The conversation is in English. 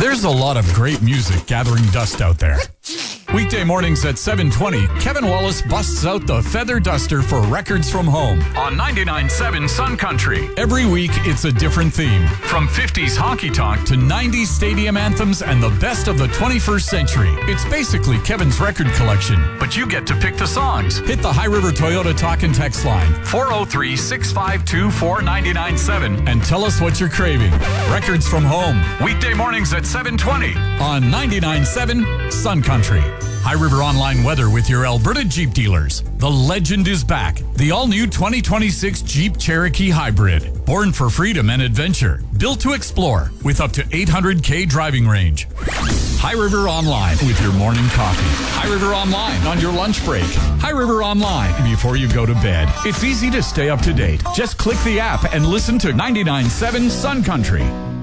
There's a lot of great music gathering dust out there. Weekday mornings at 7:20, Kevin Wallace busts out the feather duster for Records from Home on 99.7 Sun Country. Every week, it's a different theme. From 50s honky tonk to 90s stadium anthems and the best of the 21st century. It's basically Kevin's record collection, but you get to pick the songs. Hit the High River Toyota talk and text line 403-652-4997 and tell us what you're craving. Records from Home. Weekday mornings at 7:20 on 99.7 Sun Country. High River Online weather with your Alberta Jeep dealers. The legend is back. The all-new 2026 Jeep Cherokee Hybrid. Born for freedom and adventure. Built to explore with up to 800K driving range. High River Online with your morning coffee. High River Online on your lunch break. High River Online before you go to bed. It's easy to stay up to date. Just click the app and listen to 99.7 Sun Country.